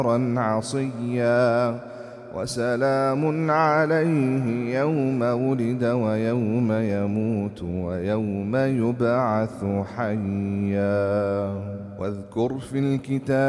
عصيا وسلام عليه يوم ولد ويوم يموت ويوم يبعث حيا. واذكر في الكتاب